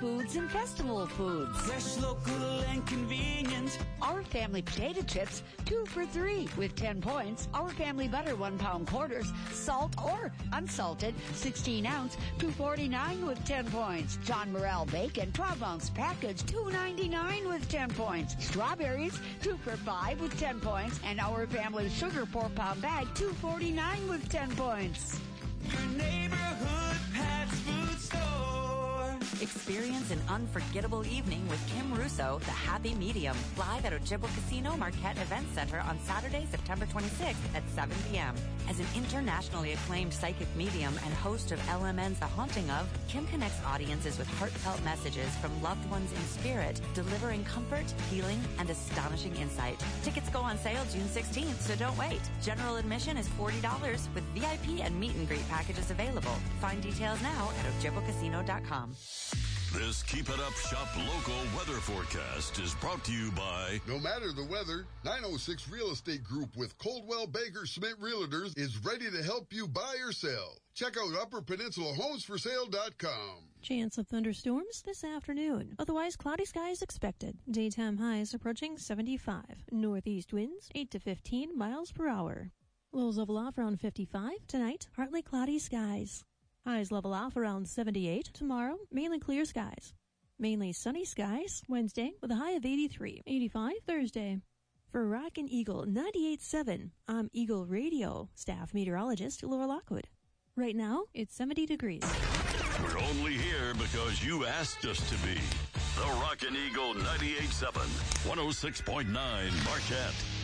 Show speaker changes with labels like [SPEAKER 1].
[SPEAKER 1] foods and festival foods.
[SPEAKER 2] Fresh, local, and convenient.
[SPEAKER 1] Our family potato chips, 2 for $3 with 10 points. Our family butter, 1 pound quarters, salt or unsalted, 16 ounce, $2.49 with 10 points. John Morrell bacon, 12 ounce package, $2.99 with 10 points. Strawberries, 2 for $5 with 10 points. And our family sugar 4 pound bag, $2.49 with 10 points.
[SPEAKER 2] Your neighborhood Pat's Food Store.
[SPEAKER 3] Experience an unforgettable evening with Kim Russo, The Happy Medium, live at Ojibwa Casino Marquette Event Center on Saturday, September 26th at 7 p.m. As an internationally acclaimed psychic medium and host of LMN's The Haunting Of, Kim connects audiences with heartfelt messages from loved ones in spirit, delivering comfort, healing, and astonishing insight. Tickets go on sale June 16th, so don't wait. General admission is $40 with VIP and meet and greet packages available. Find details now at ojibwacasino.com.
[SPEAKER 4] This Keep It Up Shop local weather forecast is brought to you by...
[SPEAKER 5] No matter the weather, 906 Real Estate Group with Coldwell Baker Schmidt Realtors is ready to help you buy or sell. Check out UpperPeninsulaHomesForSale.com.
[SPEAKER 6] Chance of thunderstorms this afternoon. Otherwise, cloudy skies expected. Daytime highs approaching 75. Northeast winds 8 to 15 miles per hour. Lows level off around 55. Tonight, partly cloudy skies. Highs level off around 78. Tomorrow, mainly clear skies. Mainly sunny skies Wednesday with a high of 83. 85 Thursday. For Rockin' Eagle 98.7, I'm Eagle Radio staff meteorologist Laura Lockwood. Right now, it's 70 degrees.
[SPEAKER 4] We're only here because you asked us to be. The Rockin' Eagle 98.7, 106.9 Marquette.